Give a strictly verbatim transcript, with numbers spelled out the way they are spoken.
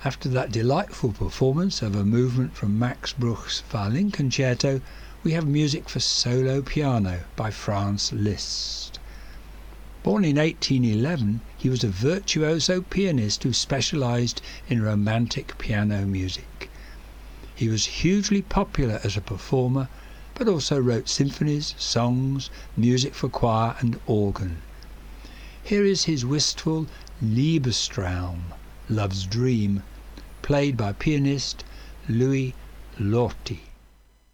After that delightful performance of a movement from Max Bruch's Violin Concerto, we have music for solo piano by Franz Liszt. Born in eighteen eleven, he was a virtuoso pianist who specialized in romantic piano music. He was hugely popular as a performer, but also wrote symphonies, songs, music for choir and organ. Here is his wistful Liebestraum, Love's Dream, played by pianist Louis Lorty.